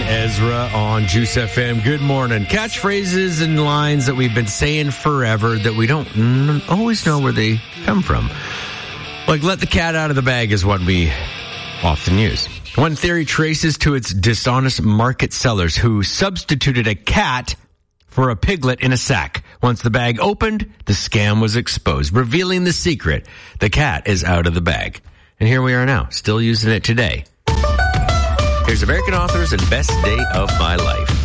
Ezra on Juice FM. Good morning. Catchphrases and lines that we've been saying forever that we don't always know where they come from. Like, let the cat out of the bag is what we often use. One theory traces to its dishonest market sellers who substituted a cat for a piglet in a sack. Once the bag opened, the scam was exposed, revealing the secret. The cat is out of the bag. And here we are now, still using it today. Here's American Authors and Best Day of My Life.